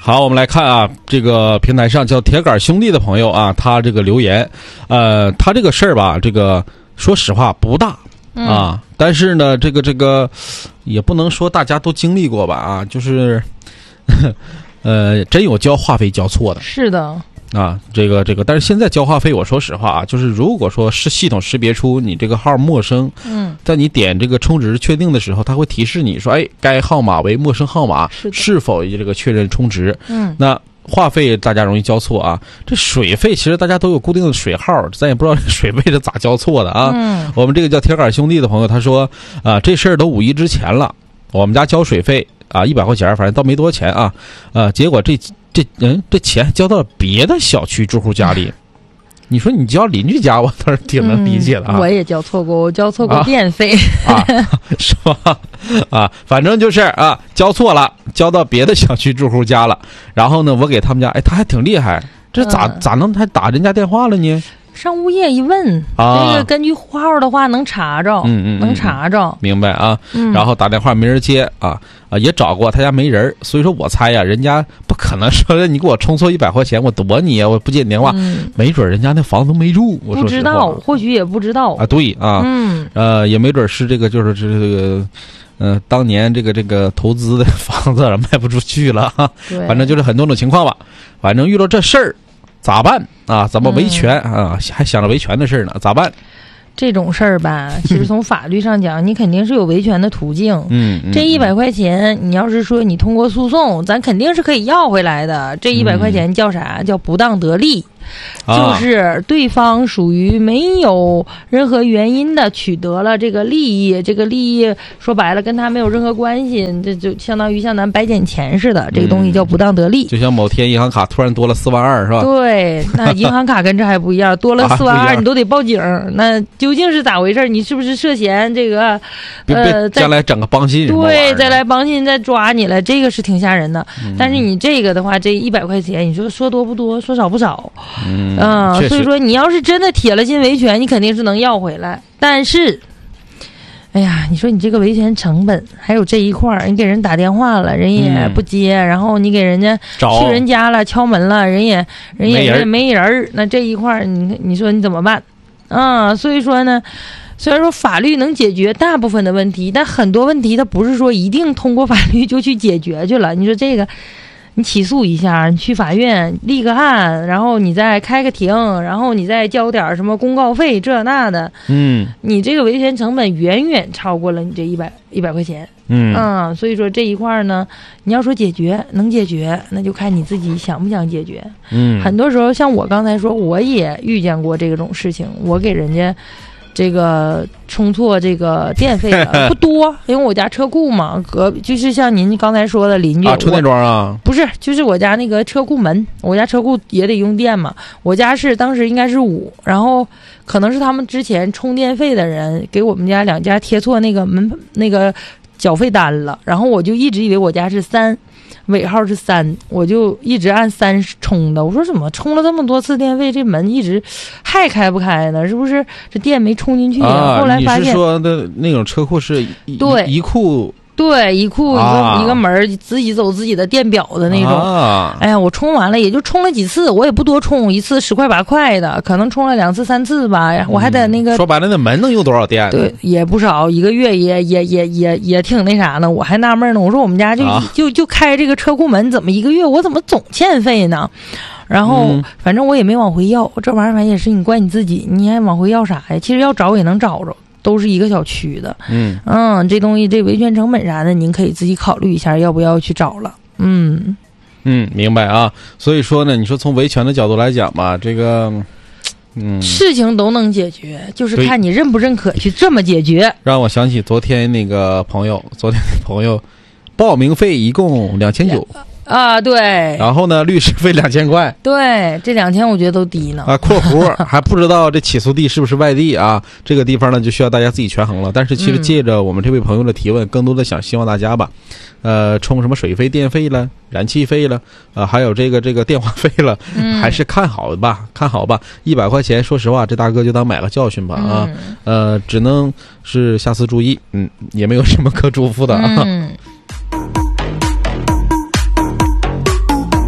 好，我们来看啊，这个平台上叫铁杆兄弟的朋友啊，他这个留言，他这个事儿吧，这个说实话不大啊，但是呢，这个也不能说大家都经历过吧啊，就是真有交话费交错的， 是的。 啊，这个，但是现在交话费，我说实话啊，就是如果说是系统识别出你这个号陌生，在你点这个充值确定的时候，它会提示你说，哎，该号码为陌生号码，是否这个确认充值？那话费大家容易交错啊。这水费其实大家都有固定的水号，咱也不知道这水费是咋交错的啊。我们这个叫铁杆兄弟的朋友他说啊，这事儿都5一之前了，我们家交水费啊100块钱，反正倒没多少钱啊，结果这钱交到别的小区住户家里，你说你交邻居家，我倒是挺能理解的啊。 我也交错过，我交错过电费是吧？啊，反正就是啊，交错了，交到别的小区住户家了。然后呢，我给他们家，哎，他还挺厉害，这咋能还打人家电话了呢？ 上物业一问，这个根据户号的话能查着，能查着， 明白啊？然后打电话没人接啊，也找过他家没人，所以说我猜呀，人家不可能说你给我充错100块钱，我躲你啊，我不接你电话，没准人家那房子都没住，我说不知道，或许也不知道啊，对啊，也没准是这个就是这个。当年这个投资的房子卖不出去了，反正就是很多种情况吧。反正遇到这事儿咋办啊？怎么维权啊？还想着维权的事儿呢？咋办？ 这种事儿吧，其实从法律上讲，你肯定是有维权的途径。这100块钱，你要是说你通过诉讼，咱肯定是可以要回来的。这100块钱叫啥？叫不当得利。就是对方属于没有任何原因的取得了这个利益，这个利益说白了跟他没有任何关系，这就相当于像咱白捡钱似的，这个东西叫不当得利。 就像某天银行卡突然多了4万2，是吧？ 对，那银行卡跟这还不一样，多了4万2，你都得报警。那究竟是咋回事？你是不是涉嫌这个？ 将来整个帮信， 对，再来帮信再抓你了，这个是挺吓人的。但是你这个的话，这100块钱，你说多不多，说少不少。所以说你要是真的铁了心维权，你肯定是能要回来。但是哎呀，你说你这个维权成本还有这一块儿，你给人打电话了，人也不接，然后你给人家去人家了，敲门了，人也没人，那这一块儿你说你怎么办啊？所以说呢，虽然说法律能解决大部分的问题，但很多问题它不是说一定通过法律就去解决去了。你说这个你起诉一下，你去法院立个案，然后你再开个庭，然后你再交点什么公告费这那的，你这个维权成本远远超过了你这100块钱，所以说这一块呢，你要说解决能解决，那就看你自己想不想解决。很多时候像我刚才说，我也遇见过这种事情，我给人家这个充错这个电费的不多，因为我家车库嘛，就是像您刚才说的邻居充电桩啊， 不是，就是我家那个车库门，我家车库也得用电嘛。我家是当时应该是5，然后可能是他们之前充电费的人给我们家2家贴错那个门那个缴费单了，然后我就一直以为我家是3。尾号是3，我就一直按3充的。我说怎么充了这么多次电费，这门一直还开不开呢？是不是这电没充进去啊？后来发现你是说的那种车库是一库。 对，一库一个门，自己走自己的电表的那种。哎呀，我充完了也就充了几次，我也不多充，一次10块8块的，可能充了2次3次吧。我还得那个说白了，那门能用多少电？ 对，也不少，一个月也挺那啥呢。我还纳闷呢，我说我们家就开这个车库门，怎么一个月我怎么总欠费呢？然后反正我也没往回要，这玩意儿反正也是你怪你自己，你还往回要啥呀？其实要找也能找着。都是一个小区的，这东西这维权成本啥的，您可以自己考虑一下，要不要去找了。 明白啊。所以说呢，你说从维权的角度来讲吧，这个， 事情都能解决，就是看你认不认可去这么解决。 让我想起昨天那朋友报名费一共2900。 啊，对， 然后呢，律师费2000块， 对，这2000我觉得都低呢。 括弧还不知道这起诉地是不是外地啊？这个地方呢，就需要大家自己权衡了。但是其实借着我们这位朋友的提问，更多的希望大家吧，充什么水费、电费了、燃气费了，还有这个电话费了，还是看好吧，100块钱，说实话，这大哥就当买个教训吧啊，只能是下次注意，也没有什么可嘱咐的啊。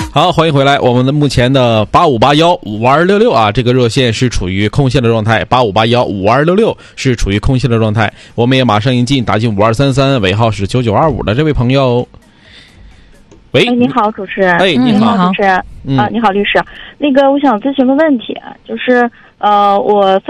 好，欢迎回来。我们的目前的85815266啊，这个热线是处于空线的状态，85815266是处于空线的状态。我们也马上迎进打进5233，尾号是9925的这位朋友。喂， 你好，主持人。 你好， 主持人。你好，律师。那个，我想咨询个问题，就是我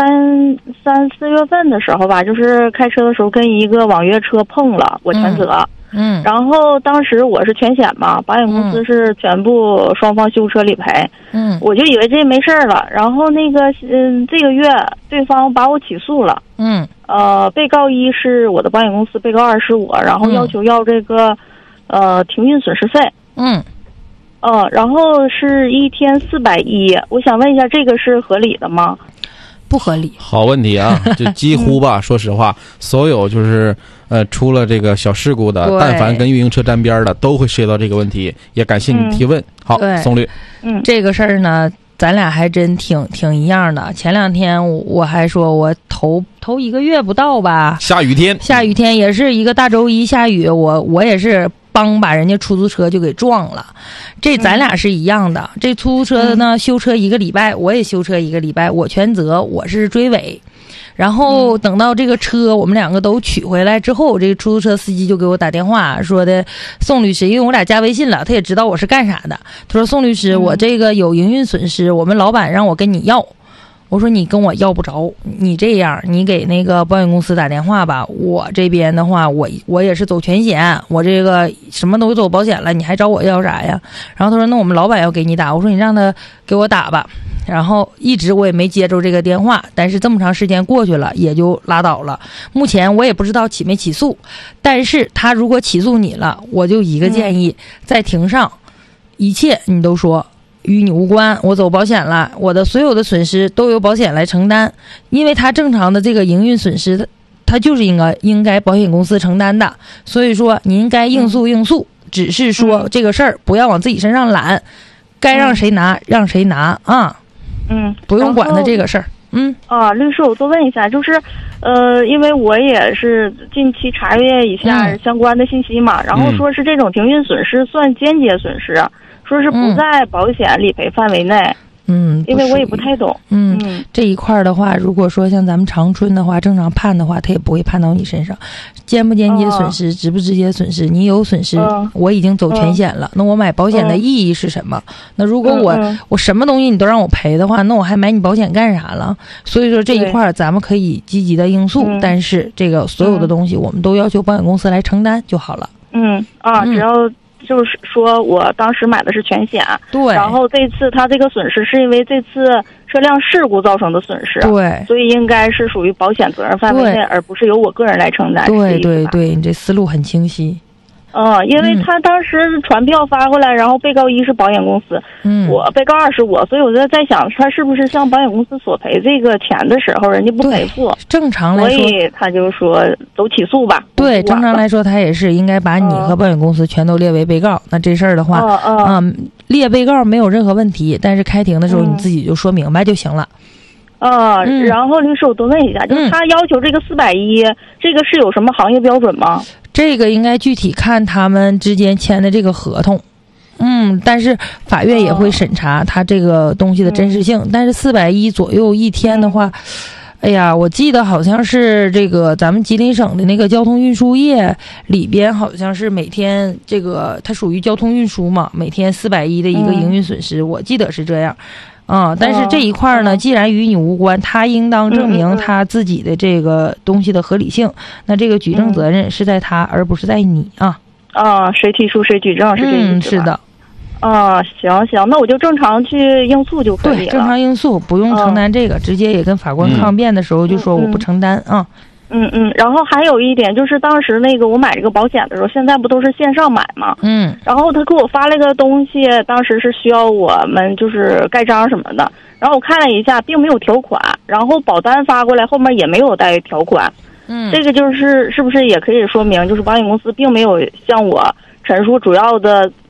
4月份的时候吧，就是开车的时候跟一个网约车碰了，我全责。然后当时我是全险嘛，保险公司是全部双方修车理赔。我就以为这没事了。然后那个这个月对方把我起诉了。被告一是我的保险公司，被告二是我，然后要求要这个停运损失费。然后是一天410，我想问一下，这个是合理的吗？ 不合理。 好问题啊，就几乎吧，说实话，所有就是出了这个小事故的，但凡跟运营车沾边的，都会涉及到这个问题。也感谢你提问。好，宋律， 这个事儿呢，咱俩还真挺一样的。前2天我还说我头1个月不到吧，下雨天也是一个大周一下雨，我也是把人家出租车就给撞了。这咱俩是一样的。这出租车呢，修车1个礼拜，我也修车1个礼拜，我全责，我是追尾。然后等到这个车我们2个都取回来之后，这个出租车司机就给我打电话说的，宋律师，因为我俩加微信了，他也知道我是干啥的。他说，宋律师，我这个有营运损失，我们老板让我跟你要。我说你跟我要不着，你这样，你给那个保险公司打电话吧。我这边的话，我也是走全险，我这个什么都走保险了，你还找我要啥呀？然后他说，那我们老板要给你打。我说你让他给我打吧。然后一直我也没接着这个电话，但是这么长时间过去了，也就拉倒了。目前我也不知道起没起诉，但是他如果起诉你了，我就一个建议，在庭上，一切你都说与你无关，我走保险了，我的所有的损失都由保险来承担，因为他正常的这个营运损失，他就是应该保险公司承担的，所以说你应该应诉，只是说这个事儿不要往自己身上揽，该让谁拿让谁拿啊，不用管他这个事儿。 律师，我多问一下，就是因为我也是近期查阅一下相关的信息嘛，然后说是这种停运损失算间接损失，说是不在保险理赔范围内。因为我也不太懂。 这一块的话，如果说像咱们长春的话，正常判的话，他也不会判到你身上。间不间接损失，直不直接损失，你有损失，我已经走全险了。那我买保险的意义是什么？那如果我什么东西你都让我赔的话，那我还买你保险干啥了？所以说这一块咱们可以积极的应诉，但是这个所有的东西我们都要求保险公司来承担就好了。 只要就是说我当时买的是全险， 对， 然后这次他这个损失是因为这次车辆事故造成的损失， 对， 所以应该是属于保险责任范围内，而不是由我个人来承担。 对，你这思路很清晰。 因为他当时传票发过来，然后被告一是保险公司，我被告二是我，所以我就在想，他是不是向保险公司索赔这个钱的时候，人家不赔付， 正常来说， 所以他就说走起诉吧。 对，正常来说，他也是应该把你和保险公司全都列为被告。那这事儿的话，列被告没有任何问题，但是开庭的时候你自己就说明白就行了。 然后律师，我多问一下，就是他要求这个410，这个是有什么行业标准吗？ 这个应该具体看他们之间签的这个合同，但是法院也会审查他这个东西的真实性。但是410左右一天的话，哎呀，我记得好像是这个咱们吉林省的那个交通运输业里边，好像是每天这个它属于交通运输嘛，每天410的一个营运损失，我记得是这样。但是这一块呢，既然与你无关，他应当证明他自己的这个东西的合理性。那这个举证责任是在他，而不是在你啊。 谁提出谁举证是这意思吧？ 是的。 行，那我就正常去应诉就可以了。 对，正常应诉，不用承担这个，直接也跟法官抗辩的时候就说我不承担啊。 然后还有一点就是，当时那个我买这个保险的时候，现在不都是线上买吗？然后他给我发了个东西，当时是需要我们就是盖章什么的，然后我看了一下，并没有条款，然后保单发过来后面也没有带条款。这个就是是不是也可以说明，就是保险公司并没有向我陈述主要的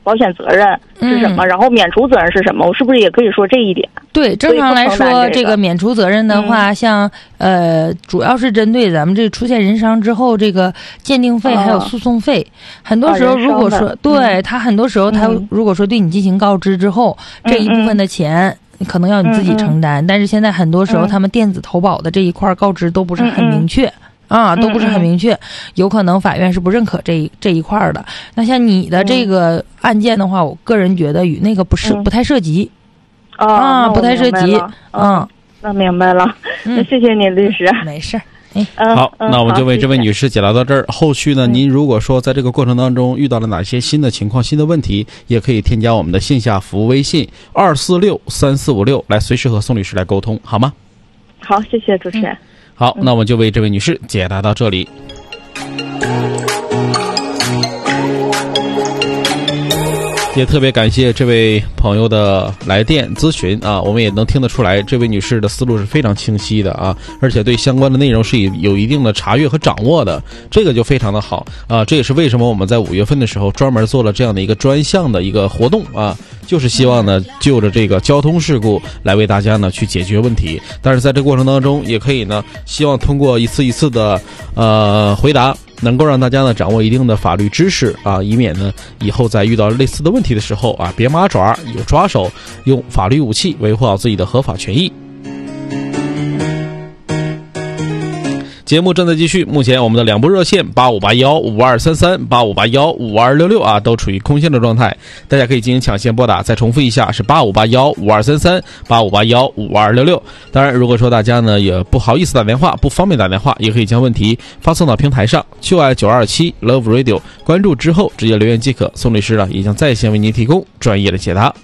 保险责任是什么，然后免除责任是什么？我是不是也可以说这一点？ 对，正常来说，这个免除责任的话，像主要是针对咱们这出现人伤之后，这个鉴定费还有诉讼费，很多时候如果说对他很多时候他如果说对你进行告知之后，这一部分的钱可能要你自己承担，但是现在很多时候他们电子投保的这一块告知都不是很明确。都不是很明确，有可能法院是不认可这一块的。那像你的这个案件的话，我个人觉得与那个不太涉及，不太涉及。 那明白了。那谢谢你，律师。 没事。 好，那我们就为这位女士解答到这儿。后续呢，您如果说在这个过程当中遇到了哪些新的情况、新的问题，也可以添加我们的线下服务微信2463456来随时和宋律师来沟通，好吗？ 好，谢谢主持人。 好，那我们就为这位女士解答到这里。也特别感谢这位朋友的来电咨询啊，我们也能听得出来，这位女士的思路是非常清晰的啊，而且对相关的内容是有一定的查阅和掌握的，这个就非常的好啊。这也是为什么我们在5月份的时候专门做了这样的一个专项的一个活动啊，就是希望呢就着这个交通事故来为大家呢去解决问题。但是在这个过程当中，也可以呢希望通过一次一次的回答，能够让大家呢掌握一定的法律知识啊，以免呢以后在遇到类似的问题的时候啊，别麻爪有抓手，用法律武器维护好自己的合法权益。节目正在继续，目前我们的两部热线85815233、85815266啊，都处于空线的状态，大家可以进行抢线拨打。再重复一下，是85815233、85815266。当然，如果说大家呢也不好意思打电话，不方便打电话，也可以将问题发送到平台上，就爱927 Love Radio， 关注之后直接留言即可。宋律师呢也将在线为您提供专业的解答。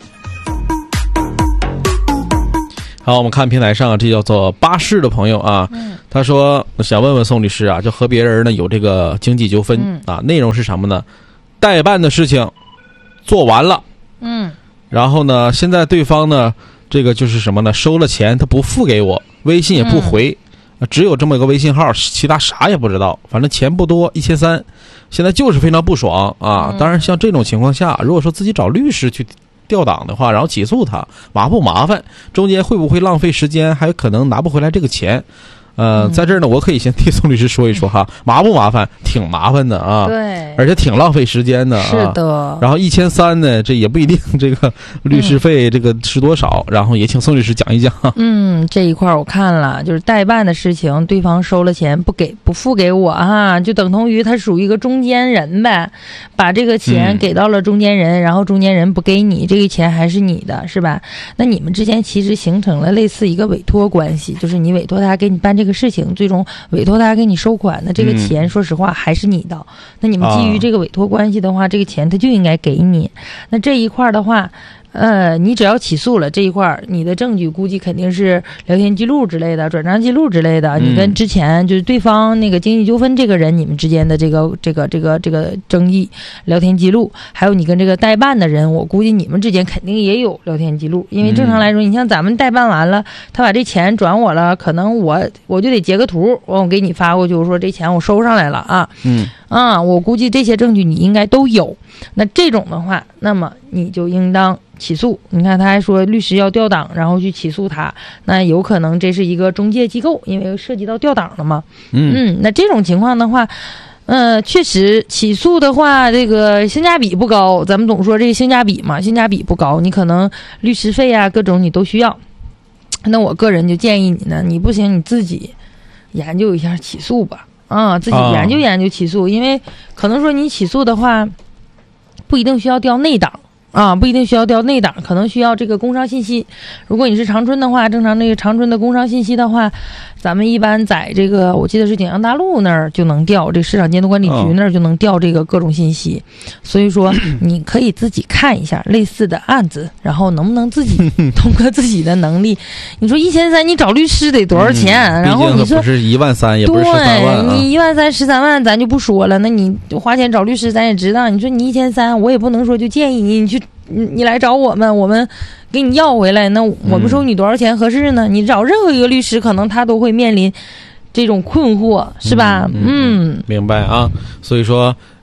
好，我们看平台上这叫做巴士的朋友啊，他说想问问宋律师啊，就和别人呢有这个经济纠纷啊，内容是什么呢？代办的事情做完了，然后呢，现在对方呢，这个就是什么呢？收了钱他不付给我，微信也不回，只有这么一个微信号，其他啥也不知道，反正钱不多，1300，现在就是非常不爽啊。当然，像这种情况下，如果说自己找律师去调档的话，然后起诉他，麻不麻烦？中间会不会浪费时间？还有可能拿不回来这个钱？在这儿呢，我可以先替宋律师说一说哈，麻不麻烦？挺麻烦的啊， 对， 而且挺浪费时间的啊。 是的。 然后1300呢，这也不一定这个律师费这个是多少，然后也请宋律师讲一讲。 这一块我看了，就是代办的事情，对方收了钱不付给我哈，就等同于他属于一个中间人呗，把这个钱给到了中间人，然后中间人不给你，这个钱还是你的，是吧？那你们之间其实形成了类似一个委托关系，就是你委托他给你办这个事情，最终委托他给你收款，那这个钱说实话还是你的。那你们基于这个委托关系的话，这个钱他就应该给你。那这一块的话，你只要起诉了这一块，你的证据估计肯定是聊天记录之类的、转账记录之类的。你跟之前就是对方那个经济纠纷这个人，你们之间的这个争议聊天记录，还有你跟这个代办的人，我估计你们之间肯定也有聊天记录。因为正常来说，你像咱们代办完了，他把这钱转我了，可能我就得截个图，我给你发过去，我说这钱我收上来了啊。我估计这些证据你应该都有。那这种的话，那么你就应当起诉。你看他还说律师要调档，然后去起诉他，那有可能这是一个中介机构，因为涉及到调档了嘛。那这种情况的话，确实起诉的话，这个性价比不高。咱们总说这个性价比嘛，性价比不高，你可能律师费啊各种你都需要。那我个人就建议你呢，你不行你自己研究一下起诉吧。自己研究起诉，因为可能说你起诉的话，不一定需要调内档不一定需要调内档，可能需要这个工商信息。如果你是长春的话，正常那个长春的工商信息的话，咱们一般在这个我记得是景阳大路那儿就能调，这市场监督管理局那儿就能调这个各种信息。所以说你可以自己看一下类似的案子，然后能不能自己通过自己的能力。你说1300你找律师得多少钱？然后你说不是13000，也不是13万， 你13000、13万咱就不说了，那你花钱找律师咱也知道。你说你1300，我也不能说就建议你来找我们给你要回来，那我们收你多少钱合适呢？你找任何一个律师，可能他都会面临这种困惑，是吧？ 明白啊。所以说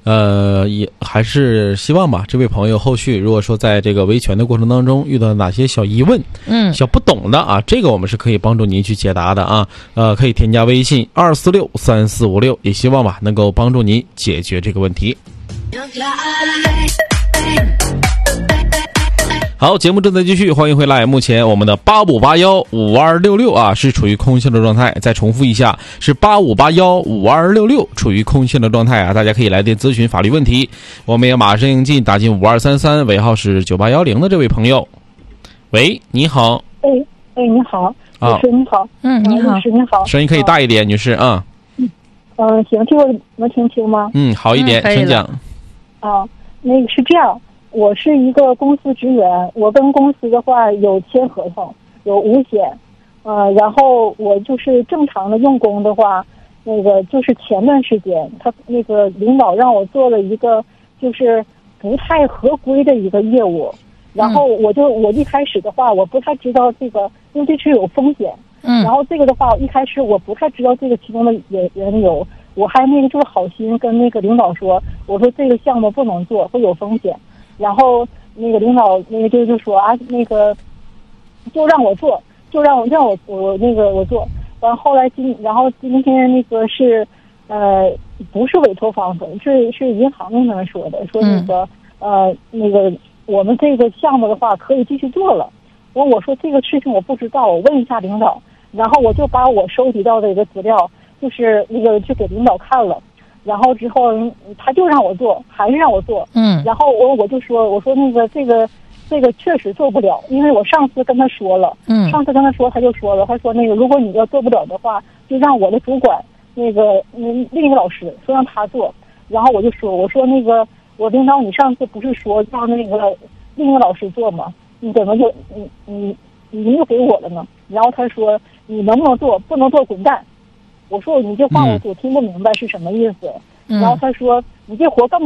也还是希望吧，这位朋友后续如果说在这个维权的过程当中遇到哪些小疑问，小不懂的啊，这个我们是可以帮助您去解答的啊。可以添加微信2463456，也希望吧能够帮助您解决这个问题。好，节目正在继续，欢迎回来。目前我们的85815266啊是处于空性的状态，再重复一下，是85815266处于空性的状态啊，大家可以来电咨询法律问题。我们也马上应进打进5233，尾号是9810的这位朋友。喂，你好。 你好，律师你好。 你好， 律师你好。 声音可以大一点，女士啊。 行，这个能听清吗？ 好一点，请讲。 那个是这样。我是一个公司职员，我跟公司的话有签合同，有5险，然后我就是正常的用工的话，那个就是前段时间他那个领导让我做了一个就是不太合规的一个业务，然后我一开始的话我不太知道这个，因为这是有风险，然后这个的话一开始我不太知道这个其中的缘由，我还那个就是好心跟那个领导说，我说这个项目不能做，会有风险。然后那个领导那个就说那个就让我做，就让我做。完后来今天那个是不是委托方说，是银行那边说的，说那个我们这个项目的话可以继续做了。我说这个事情我不知道，我问一下领导。然后我就把我收集到的一个资料，就是那个去给领导看了。然后之后他就让我做，还是让我做。然后我就说，我说那个这个确实做不了，因为我上次跟他说了。上次跟他说，他就说了，他说那个如果你要做不了的话，就让我的主管那个另一个老师说让他做。然后我就说，我说那个我领导，你上次不是说让那个另一个老师做吗？你怎么就你又给我了呢？然后他说你能不能做？不能做滚蛋。我说你这话我听不明白是什么意思。然后他说你这活干